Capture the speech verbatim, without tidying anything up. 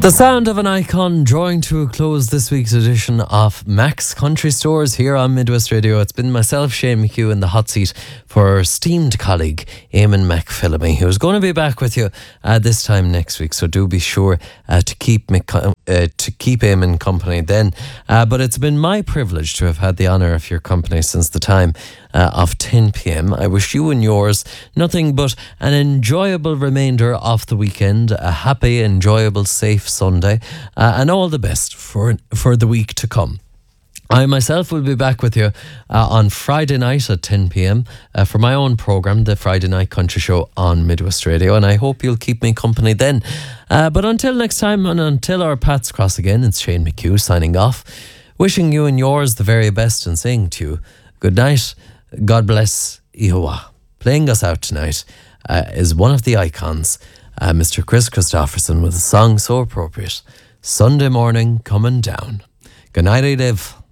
The sound of an icon drawing to a close this week's edition of Mac's Country Stores here on Midwest Radio. It's been myself, Shane McHugh, in the hot seat for our esteemed colleague, Eamon McPhillamy, who's going to be back with you uh, this time next week. So do be sure uh, to keep Mc, uh, to keep Eamon company then. Uh, but it's been my privilege to have had the honour of your company since the time uh, of ten p.m. I wish you and yours nothing but an enjoyable remainder of the weekend, a happy, enjoyable, safe Sunday, uh, and all the best for for the week to come. I myself will be back with you uh, on Friday night at ten p.m. Uh, for my own programme, the Friday Night Country Show on Midwest Radio, and I hope you'll keep me company then. Uh, but until next time, and until our paths cross again, it's Shane McHugh signing off, wishing you and yours the very best and saying to you, good night, God bless, Ihowa. Playing us out tonight uh, is one of the icons, uh, Mister Chris Christopherson, with a song so appropriate, Sunday Morning Coming Down. Good night, I live.